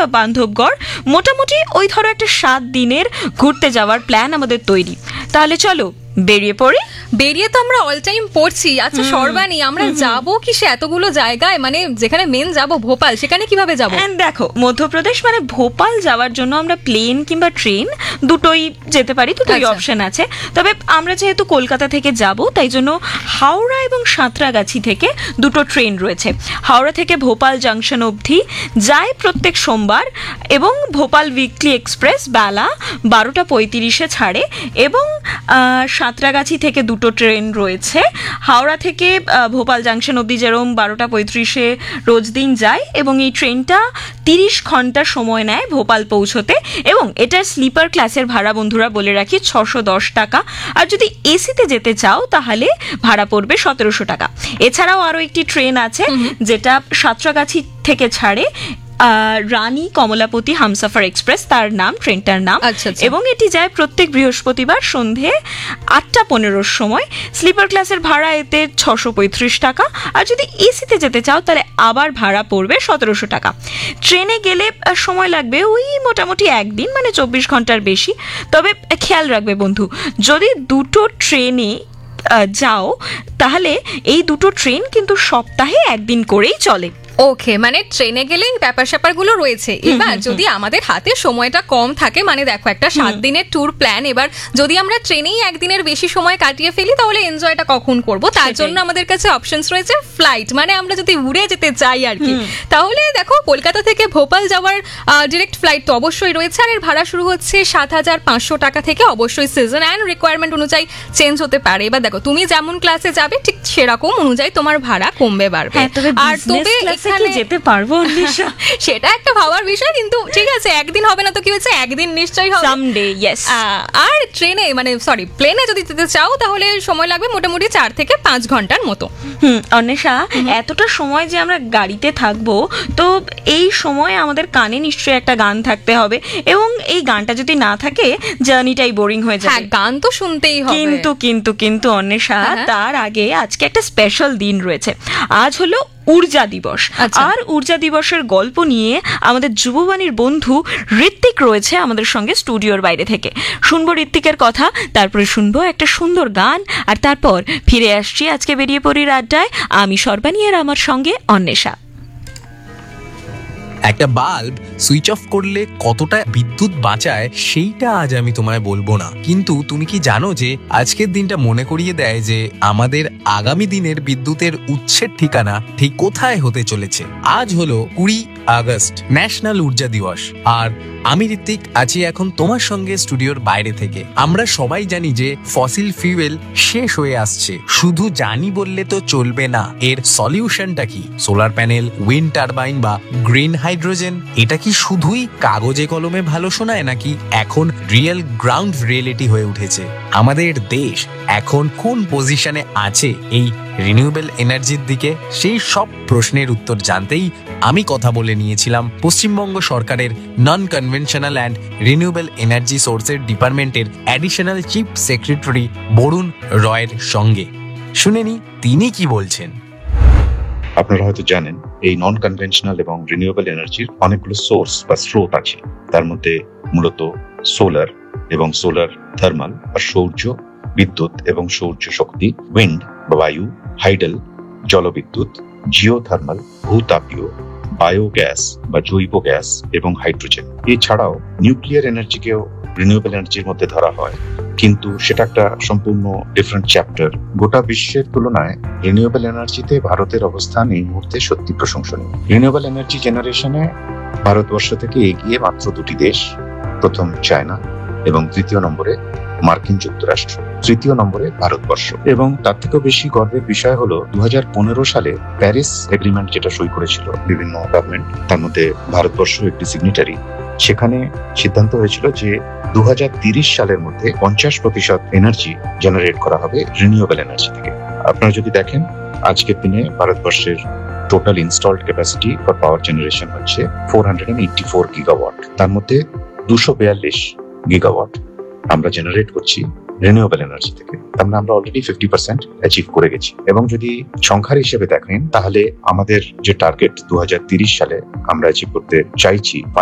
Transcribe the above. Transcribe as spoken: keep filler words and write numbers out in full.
বা বান্ধবগড়, মোটামুটি ওই ধরো একটা সাত দিনের ঘুরতে যাওয়ার প্ল্যান আমাদের তৈরি। তাহলে চলো বেরিয়ে পড়ি। বেরিয়ে তো আমরা অল টাইম পড়ছি। আচ্ছা সর্বাণী, আমরা যাব কি সে এতগুলো জায়গায়, মানে যেখানে মেন যাব ভোপাল, সেখানে কিভাবে যাব? দেখো, মধ্যপ্রদেশ মানে ভোপাল যাওয়ার জন্য আমরা প্লেন কিংবা ট্রেন দুটোই যেতে পারি, দুটোই অপশন আছে। তবে আমরা যেহেতু কলকাতা থেকে যাব, তাই জন্য হাওড়া এবং সাঁতরাগাছি থেকে দুটো ট্রেন রয়েছে। হাওড়া থেকে ভোপাল জাংশন অবধি যায় প্রত্যেক সোমবার, এবং ভোপাল উইকলি এক্সপ্রেস বেলা বারোটা পঁয়ত্রিশে ছাড়ে, এবং সাঁতরাগাছি থেকে দুটো ট্রেন রয়েছে। হাওড়া থেকে ভোপাল জাংশন অবধি যেরকম বারোটা পঁয়ত্রিশে রোজ দিন যায়, এবং এই ট্রেনটা তিরিশ ঘন্টা সময় নেয় ভোপাল পৌঁছতে, এবং এটার স্লিপার ক্লাসের ভাড়া বন্ধুরা বলে রাখি ছশো দশ টাকা। আর যদি এসিতে যেতে চাও তাহলে ভাড়া পড়বে সতেরোশো টাকা। এছাড়াও আরও একটি ট্রেন আছে যেটা সাঁতরাগাছি থেকে ছাড়ে, রানী কমলাপতি হামসাফার এক্সপ্রেস তার নাম, ট্রেনটার নাম, এবং এটি যায় প্রত্যেক বৃহস্পতিবার সন্ধে আটটা পনেরোর সময়। স্লিপার ক্লাসের ভাড়া এতে ছশো পঁয়ত্রিশ টাকা। আর যদি এসিতে যেতে চাও তাহলে আবার ভাড়া পড়বে সতেরোশো টাকা। ট্রেনে গেলে সময় লাগবে ওই মোটামুটি একদিন, মানে চব্বিশ ঘন্টার বেশি। তবে খেয়াল রাখবে বন্ধু, যদি দুটো ট্রেনে যাও তাহলে এই দুটো ট্রেন কিন্তু সপ্তাহে একদিন করেই চলে। ওকে, মানে ট্রেনে গেলে ব্যাপার স্যাপার গুলো রয়েছে। এবার যদি আমাদের হাতে সময়টা কম থাকে, মানে দেখো একটা সাত দিনের ট্যুর প্ল্যান, এবার যদি আমরা ট্রেনেই একদিনের বেশি সময় কাটিয়ে ফেলি তাহলে এনজয়টা কখন করব? তার জন্য আমাদের কাছে অপশনস রয়েছে ফ্লাইট, মানে আমরা যদি উড়ে যেতে চাই আর কি। তাহলে দেখো, কলকাতা থেকে ভোপাল যাওয়ার ডিরেক্ট ফ্লাইট তো অবশ্যই রয়েছে, আর এর ভাড়া শুরু হচ্ছে সাত হাজার পাঁচশো টাকা থেকে। অবশ্যই সিজন অ্যান্ড রিকোয়ারমেন্ট অনুযায়ী চেঞ্জ হতে পারে। এবার দেখো, তুমি যেমন ক্লাসে যাবে ঠিক সেরকম অনুযায়ী তোমার ভাড়া কমবে বাড়বে। আর তবে যেতে পারবো সেটা একটা ভাবার বিষয়, কিন্তু ঠিক আছে, একদিন হবে না তো কি হয়েছে, একদিন নিশ্চয়ই হবে সামডে। ইয়েস। আর ট্রেনে মানে সরি প্লেনে যদি যেতে চাও তাহলে সময় লাগবে মোটামুটি চার থেকে পাঁচ ঘন্টার মতো। হুম অন্বেষা, এতটা সময় যে আমরা গাড়িতে থাকবো, তো এই সময় আমাদের কানে নিশ্চয়ই একটা গান থাকতে হবে, এবং এই গানটা যদি না থাকে জার্নিটাই বোরিং হয়ে যাবে। হ্যাঁ, গান তো শুনতেই হবে। কিন্তু কিন্তু কিন্তু অন্বেষা, তার আগে আজকে একটা স্পেশাল দিন রয়েছে। আজ হলো ঊর্জা দিবস। আর ঊর্জা দিবসের গল্প নিয়ে আমাদের যুববাণীর বন্ধু ঋত্বিক রয়েছে আমাদের সঙ্গে স্টুডিওর বাইরে থেকে। শুনবো ঋত্বিকের কথা, তারপরে শুনবো একটা সুন্দর গান, আর তারপর ফিরে আসছি আজকে বেরিয়ে পড়ির আড্ডায়। আমি সর্বাণী, আর আমার সঙ্গে অন্বেষা। একটা বাল্ব সুইচ অফ করলে কতটা বিদ্যুৎ বাঁচায় সেইটা আজ আমি তোমায় বলবো না, কিন্তু তুমি কি জানো যে আজকের দিনটা মনে করিয়ে দেয় যে আমাদের আগামী দিনের বিদ্যুতের উৎসের ঠিকানা ঠিক কোথায় হতে চলেছে। আজ হলো কুড়ি আগস্ট, ন্যাশনাল ঊর্জা দিবস, আর আমি ঋত্বিক আছি এখন তোমার সঙ্গে স্টুডিওর বাইরে থেকে। আমরা সবাই জানি যে ফসিল ফিউয়েল শেষ হয়ে আসছে, শুধু জানি বললে তো চলবে না। এর সলিউশনটা কি? সোলার প্যানেল, উইন্ড টারবাইন বা গ্রিন হাইড্রোজেন? এটা কি শুধুই কাগজে কলমে ভালো শোনায়, নাকি এখন রিয়েল গ্রাউন্ড রিয়েলিটি হয়ে উঠেছে? আমাদের দেশ এখন কোন পজিশনে আছে এই রিনিউয়েবল এনার্জির দিকে? সেই সব প্রশ্নের উত্তর জানতেই আমি কথা বলে নিয়েছিলাম পশ্চিমবঙ্গ সরকারের নন কনভেনশনাল অ্যান্ড রিনিউয়েবল এনার্জি সোর্সের ডিপার্টমেন্টের অ্যাডিশনাল চিফ সেক্রেটারি বরুণ রয়ের সঙ্গে। শুনে নি তিনি কি বলছেন। আপনারা হয়তো জানেন, এই নন কনভেনশনাল এবং রিনিউয়েবল এনার্জির অনেকগুলো সোর্স বা স্রোত আছে। তার মধ্যে মূলত সোলার এবং সোলার থার্মাল বা সৌর্য বিদ্যুৎ এবং সৌর্য শক্তি, উইন্ড বা বায়ু, হাইডেল জলবিদ্যুৎ, জিওথার্মাল ভূতাপীয়, বায়োগ্যাস বা জৈব গ্যাস এবং হাইড্রোজেন। এছাড়াও নিউক্লিয়ার এনার্জিকেও রিনিউয়েবল এনার্জির মধ্যে ধরা হয়, কিন্তু সেটা একটা সম্পূর্ণ ডিফারেন্ট চ্যাপ্টার। গোটা বিশ্বের তুলনায় রিনিউয়েবল এনার্জিতে ভারতের অবস্থান এই মুহূর্তে সত্যি প্রশংসনীয়। রিনিউয়েবল এনার্জি জেনারেশনে ভারতবর্ষ থেকে এগিয়ে মাত্র দুটি দেশ, প্রথম চায়না এবং তৃতীয় নম্বরে মার্কিন যুক্তরাষ্ট্র, তৃতীয় নম্বরে ভারতবর্ষ। এবং তার থেকেও বেশি গর্বের বিষয় হলো দু হাজার পনেরো সালে প্যারিস এগ্রিমেন্ট যেটা সই করেছিল বিভিন্ন গভর্নমেন্ট, তার মধ্যে ভারতবর্ষ একটি সিগনেটারি। সেখানে সিদ্ধান্ত হয়েছিল যে দু হাজার তিরিশ সালের মধ্যে পঞ্চাশ প্রতিশত এনার্জি জেনারেট করা হবে রিনিউয়েবল এনার্জি থেকে। আপনারা যদি দেখেন, আজকের দিনে ভারতবর্ষের total installed capacity for power generation হচ্ছে four hundred and eighty four gigawatt. তার মধ্যে দুশো বিয়াল্লিশ গিগাওয়াট আমরা জেনারেট করছি রিনিউয়েবল এনার্জি থেকে। তার মানে আমরা অলরেডি ফিফটি পার্সেন্ট অ্যাচিভ করে গেছি। এবং যদি সংখ্যার হিসেবে দেখেন, তাহলে আমাদের যে টার্গেট দু হাজার তিরিশ সালে আমরা অ্যাচিভ করতে চাইছি